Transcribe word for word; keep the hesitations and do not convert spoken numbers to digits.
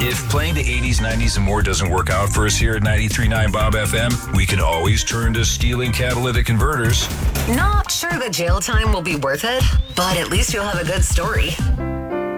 If playing the eighties, nineties, and more doesn't work out for us here at ninety-three point nine Bob F M, we can always turn to stealing catalytic converters. Not sure the jail time will be worth it, but at least you'll have a good story.